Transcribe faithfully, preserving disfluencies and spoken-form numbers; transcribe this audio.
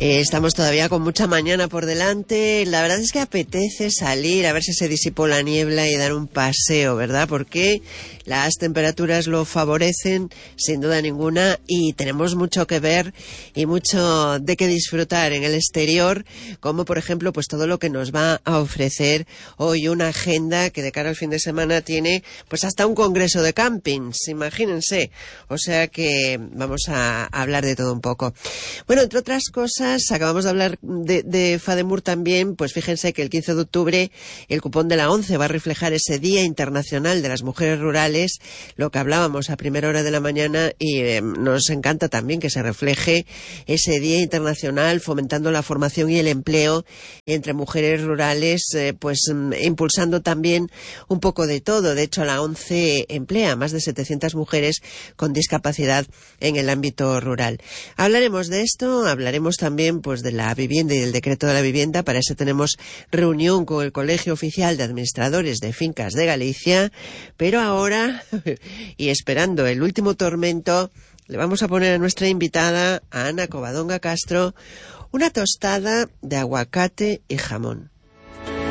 Eh, estamos todavía con mucha mañana por delante. La verdad es que apetece salir a ver si se disipó la niebla y dar un paseo, ¿verdad? Porque las temperaturas lo favorecen, sin duda ninguna, y tenemos mucho que ver y mucho de qué disfrutar en el exterior, como por ejemplo, pues todo lo que nos va a ofrecer hoy una agenda que de cara al fin de semana tiene pues hasta un congreso de campings, imagínense. O sea que vamos a hablar de todo un poco. Bueno, entre otras cosas, acabamos de hablar de, de FADEMUR también, pues fíjense que el quince de octubre el cupón de la ONCE va a reflejar ese Día Internacional de las Mujeres Rurales, lo que hablábamos a primera hora de la mañana, y eh, nos encanta también que se refleje ese Día Internacional fomentando la formación y el empleo entre mujeres rurales, eh, pues impulsando también un poco de todo. De hecho, la ONCE emplea a más de setecientas mujeres con discapacidad en el ámbito rural. Hablaremos de esto, hablaremos también pues de la vivienda y del decreto de la vivienda. Para eso tenemos reunión con el Colegio Oficial de Administradores de Fincas de Galicia, pero ahora, y esperando el último tormento, le vamos a poner a nuestra invitada, a Ana Covadonga Castro, una tostada de aguacate y jamón.